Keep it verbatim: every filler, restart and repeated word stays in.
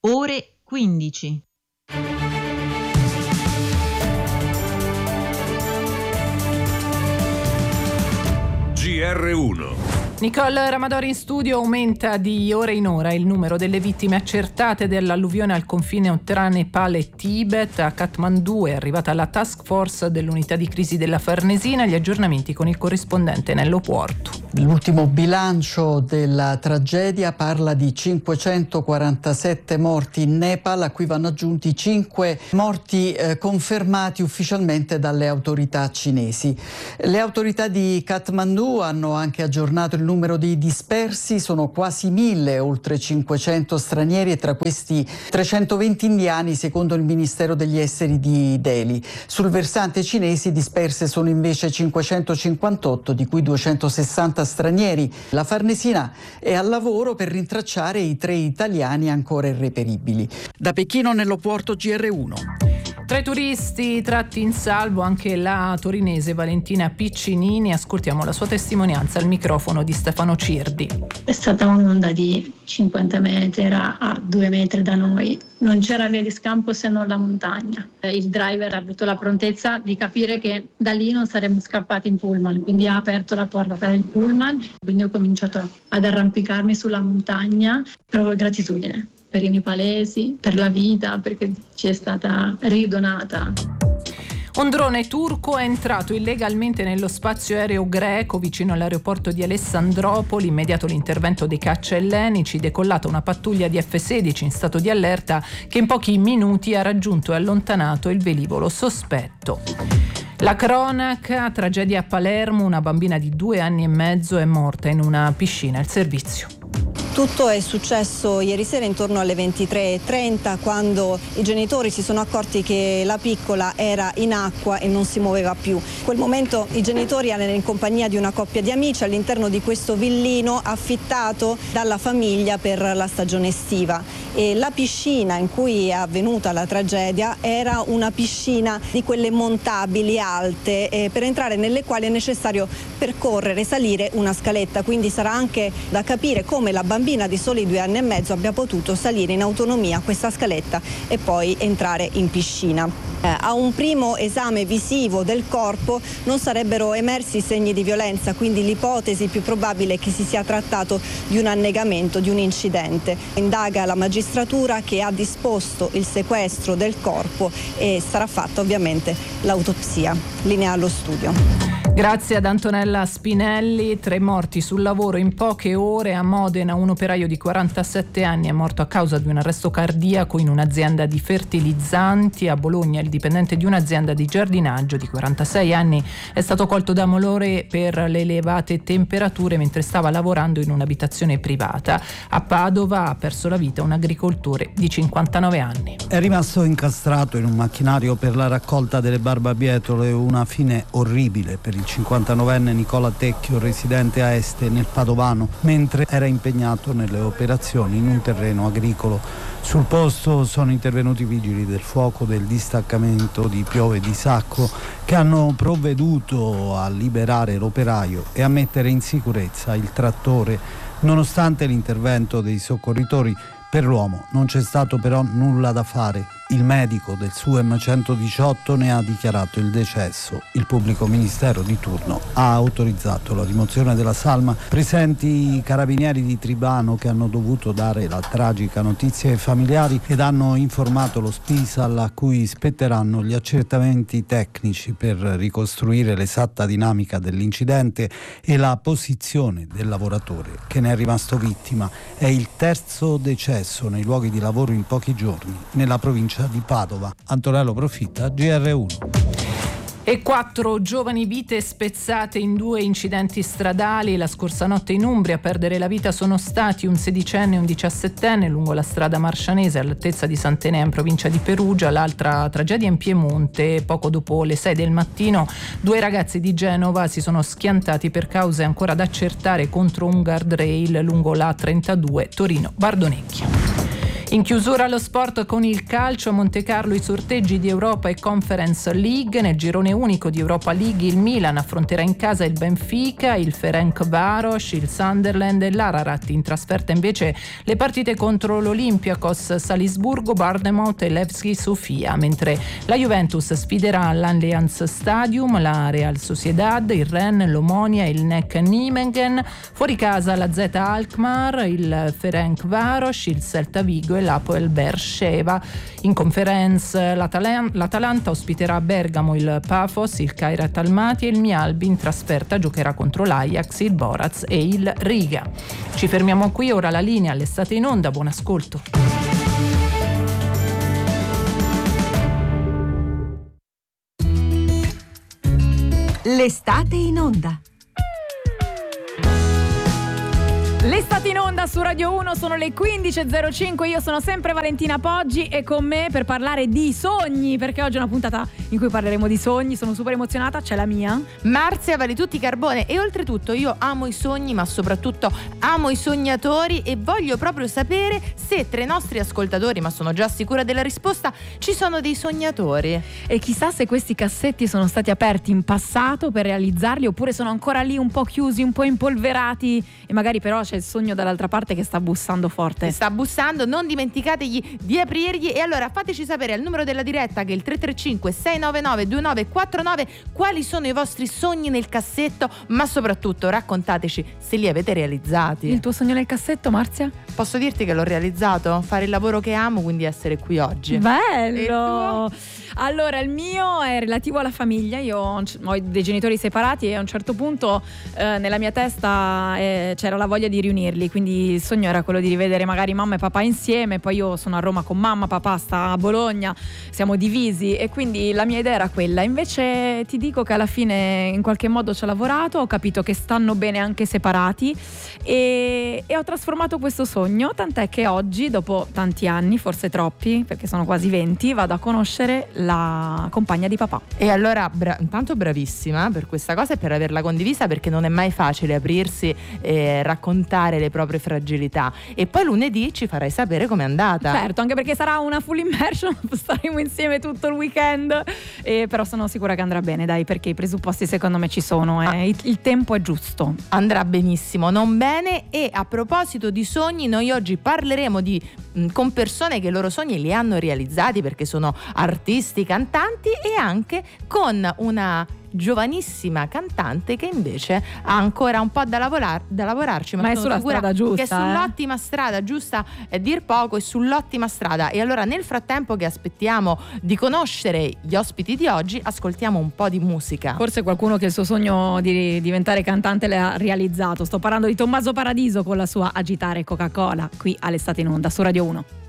ore quindici. G R uno. Nicole Ramadori in studio. Aumenta di ora in ora il numero delle vittime accertate dell'alluvione al confine tra Nepal e Tibet. A Kathmandu è arrivata la task force dell'unità di crisi della Farnesina. Gli aggiornamenti con il corrispondente Nello Puorto. L'ultimo bilancio della tragedia parla di cinquecentoquarantasette morti in Nepal, a cui vanno aggiunti cinque morti eh, confermati ufficialmente dalle autorità cinesi. Le autorità di Kathmandu hanno anche aggiornato il numero di dispersi, sono quasi mille, oltre cinquecento stranieri e tra questi trecentoventi indiani secondo il Ministero degli Esteri di Delhi. Sul versante cinese disperse sono invece cinquecentocinquantotto, di cui duecentosessanta stranieri. La Farnesina è al lavoro per rintracciare i tre italiani ancora irreperibili. Da Pechino, Nello Puorto, G R uno. Tra i turisti tratti in salvo anche la torinese Valentina Piccinini. Ascoltiamo la sua testimonianza al microfono di Stefano Cirdi. È stata un'onda di cinquanta metri, era a due metri da noi. Non c'era via di scampo se non la montagna. Il driver ha avuto la prontezza di capire che da lì non saremmo scappati in pullman, quindi ha aperto la porta per il pullman. Quindi ho cominciato ad arrampicarmi sulla montagna. Provo gratitudine per i nepalesi, per la vita, perché ci è stata ridonata. Un drone turco è entrato illegalmente nello spazio aereo greco vicino all'aeroporto di Alessandropoli. Immediato l'intervento dei caccia ellenici, decollata una pattuglia di F sedici in stato di allerta che in pochi minuti ha raggiunto e allontanato il velivolo sospetto. La cronaca, tragedia a Palermo, una bambina di due anni e mezzo è morta in una piscina. Il servizio. Tutto è successo ieri sera intorno alle ventitré e trenta, quando i genitori si sono accorti che la piccola era in acqua e non si muoveva più. In quel momento i genitori erano in compagnia di una coppia di amici all'interno di questo villino affittato dalla famiglia per la stagione estiva. E la piscina in cui è avvenuta la tragedia era una piscina di quelle montabili alte, eh, per entrare nelle quali è necessario percorrere, salire una scaletta, quindi sarà anche da capire come la bambina di soli due anni e mezzo abbia potuto salire in autonomia questa scaletta e poi entrare in piscina. Eh, a un primo esame visivo del corpo non sarebbero emersi segni di violenza, quindi l'ipotesi più probabile è che si sia trattato di un annegamento, di un incidente. Indaga la magistratura, che ha disposto il sequestro del corpo e sarà fatta ovviamente l'autopsia. Linea allo studio. Grazie ad Antonella Spinelli. Tre morti sul lavoro in poche ore. A Modena un operaio di quarantasette anni è morto a causa di un arresto cardiaco in un'azienda di fertilizzanti. A Bologna il dipendente di un'azienda di giardinaggio di quarantasei anni è stato colto da malore per le elevate temperature mentre stava lavorando in un'abitazione privata. A Padova ha perso la vita un agricoltore di cinquantanove anni. È rimasto incastrato in un macchinario per la raccolta delle barbabietole, una fine orribile per il cinquantanovenne Nicola Tecchio, residente a Este nel Padovano, mentre era impegnato nelle operazioni in un terreno agricolo. Sul posto sono intervenuti i vigili del fuoco del distaccamento di Piove di Sacco, che hanno provveduto a liberare l'operaio e a mettere in sicurezza il trattore. Nonostante l'intervento dei soccorritori, per l'uomo non c'è stato però nulla da fare. Il medico del S U M centodiciotto ne ha dichiarato il decesso. Il pubblico ministero di turno ha autorizzato la rimozione della salma. Presenti i carabinieri di Tribano, che hanno dovuto dare la tragica notizia ai familiari ed hanno informato lo Spisal, a cui spetteranno gli accertamenti tecnici per ricostruire l'esatta dinamica dell'incidente e la posizione del lavoratore che ne è rimasto vittima. È il terzo decesso nei luoghi di lavoro in pochi giorni nella provincia di Padova. Antonello Profitta, G R uno. E quattro giovani vite spezzate in due incidenti stradali. La scorsa notte in Umbria a perdere la vita sono stati un sedicenne e un diciassettenne lungo la strada Marscianese all'altezza di Sant'Enea in provincia di Perugia. L'altra tragedia in Piemonte, poco dopo le sei del mattino, due ragazzi di Genova si sono schiantati per cause ancora da accertare contro un guardrail lungo la A trentadue Torino-Bardonecchia. In chiusura allo sport con il calcio, a Monte Carlo i sorteggi di Europa e Conference League. Nel girone unico di Europa League il Milan affronterà in casa il Benfica, il Ferencváros, il Sunderland e l'Ararat. In trasferta invece le partite contro l'Olympiakos Salisburgo, Bournemouth e Levski Sofia, mentre la Juventus sfiderà all'Allianz Stadium la Real Sociedad, il Rennes, l'Omonia e il N E C Nijmegen. Fuori casa la Z Alkmaar, il Ferencváros, il Celta Vigo e l'Apoel Beersheva. In Conference l'Atalan- l'Atalanta ospiterà a Bergamo il Pafos, il Kairat Almaty e il Mialbi. In trasferta giocherà contro l'Ajax, il Boraz e il Riga. Ci fermiamo qui, ora la linea all'estate in onda, buon ascolto. L'estate in onda. L'estate in onda su Radio uno, sono le quindici e zero cinque, io sono sempre Valentina Poggi e con me per parlare di sogni, perché oggi è una puntata in cui parleremo di sogni, sono super emozionata, c'è la mia Marzia Vale Tutti Carbone e oltretutto io amo i sogni, ma soprattutto amo i sognatori e voglio proprio sapere se tra i nostri ascoltatori, ma sono già sicura della risposta, ci sono dei sognatori. E chissà se questi cassetti sono stati aperti in passato per realizzarli oppure sono ancora lì un po' chiusi, un po' impolverati e magari però c'è il sogno dall'altra parte che sta bussando forte. Sta bussando, non dimenticategli di aprirgli. E allora fateci sapere al numero della diretta che è il tre tre cinque sei nove nove due nove quattro nove quali sono i vostri sogni nel cassetto, ma soprattutto raccontateci se li avete realizzati. Il tuo sogno nel cassetto, Marzia? Posso dirti che l'ho realizzato? Fare il lavoro che amo, quindi essere qui oggi. Bello! Allora, il mio è relativo alla famiglia. Io ho dei genitori separati e a un certo punto eh, nella mia testa eh, c'era la voglia di riunirli, quindi il sogno era quello di rivedere magari mamma e papà insieme. Poi io sono a Roma con mamma, papà sta a Bologna, siamo divisi e quindi la mia idea era quella. Invece ti dico che alla fine in qualche modo ci ho lavorato, ho capito che stanno bene anche separati e, e ho trasformato questo sogno, tant'è che oggi, dopo tanti anni, forse troppi perché sono quasi venti, vado a conoscere la compagna di papà. E allora bra- intanto bravissima per questa cosa e per averla condivisa, perché non è mai facile aprirsi e raccontare le proprie fragilità. E poi lunedì ci farai sapere com'è andata. Certo, anche perché sarà una full immersion, staremo insieme tutto il weekend, e però sono sicura che andrà bene, dai, perché i presupposti secondo me ci sono e ah. il, il tempo è giusto. Andrà benissimo, non bene. E a proposito di sogni, noi oggi parleremo di mh, con persone che i loro sogni li hanno realizzati perché sono artisti, cantanti, e anche con una giovanissima cantante che invece ha ancora un po' da, lavorar- da lavorarci, ma, ma è sulla strada giusta, che è sull'ottima eh? strada, giusta è dir poco, è sull'ottima strada. E allora nel frattempo che aspettiamo di conoscere gli ospiti di oggi, ascoltiamo un po' di musica. Forse qualcuno che il suo sogno di diventare cantante l'ha realizzato. Sto parlando di Tommaso Paradiso con la sua Agitare Coca-Cola, qui all'estate in onda su Radio uno.